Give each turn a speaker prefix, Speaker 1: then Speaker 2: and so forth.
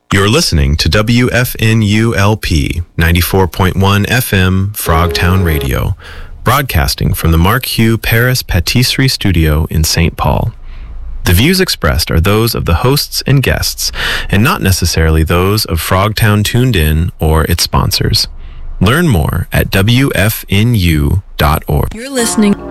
Speaker 1: You're listening to WFNULP 94.1 FM Frogtown Radio, broadcasting from the Mark Hugh Paris Patisserie Studio in St. Paul. The views expressed are those of the hosts and guests, and not necessarily those of Frogtown Tuned In or its sponsors. Learn more at WFNU.org.
Speaker 2: You're listening